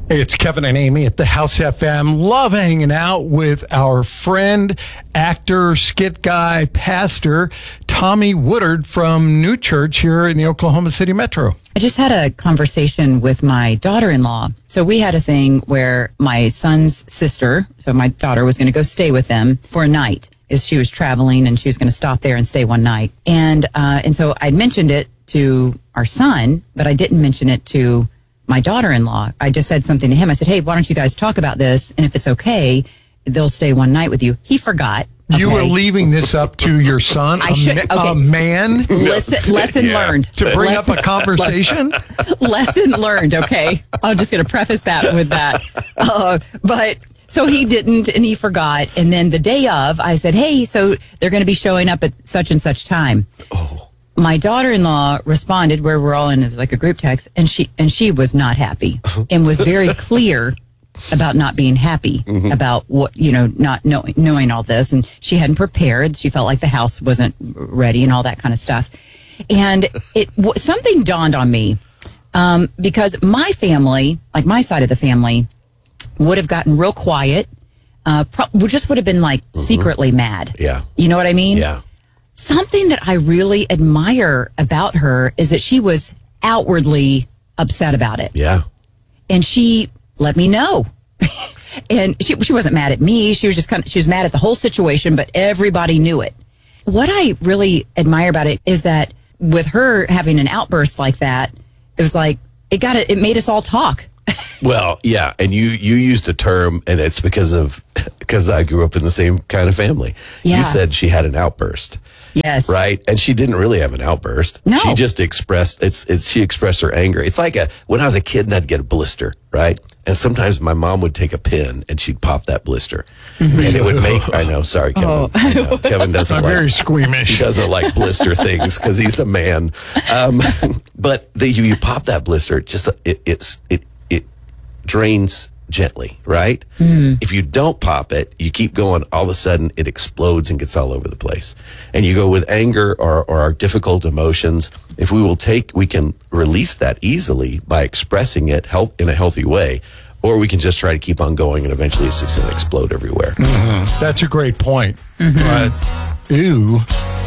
Hey, it's Kevin and Amy at the House FM. Love hanging out with our friend, actor, skit guy, pastor, Tommy Woodard from New Church here in the Oklahoma City Metro. I just had a conversation with my daughter-in-law. So we had a thing where my son's sister, so my daughter, was going to go stay with them for a night as she was traveling, and she was going to stop there and stay one night. And so I mentioned it to our son, but I didn't mention it to my daughter-in-law. I just said something to him. I said, hey, why don't you guys talk about this? And if it's okay, they'll stay one night with you. He forgot. Okay. You were leaving this up to your son, a man? Lesson learned. To bring up a conversation? Lesson learned, okay? I'm just going to preface that with that. But so he didn't, and he forgot. And then the day of, I said, hey, so they're going to be showing up at such and such time. Oh. My daughter-in-law responded, where we're all in like a group text, and she was not happy and was very clear about not being happy about what, not knowing all this. And she hadn't prepared. She felt like the house wasn't ready and all that kind of stuff. And something dawned on me because my family, like my side of the family, would have gotten real quiet. Just would have been like secretly mad. Yeah. You know what I mean? Yeah. Something that I really admire about her is that she was outwardly upset about it. Yeah. And she let me know. And she wasn't mad at me. She was just she was mad at the whole situation, but everybody knew it. What I really admire about it is that with her having an outburst like that, it was like, it made us all talk. Well, yeah. And you used a term, and it's because I grew up in the same kind of family. Yeah. You said she had an outburst. Yes. Right? And she didn't really have an outburst. No. She just expressed she expressed her anger. It's like when I was a kid and I'd get a blister, right? And sometimes my mom would take a pin and she'd pop that blister. And it would make, I know, sorry, Kevin. Oh. I know. Kevin doesn't very squeamish. He doesn't like blister things because he's a man. But you pop that blister, it drains gently, right? If you don't pop it, you keep going, all of a sudden it explodes and gets all over the place. And you go with anger or our difficult emotions. If we can release that easily by expressing it in a healthy way, or we can just try to keep on going and eventually it's just going to explode everywhere. That's a great point. But, ew.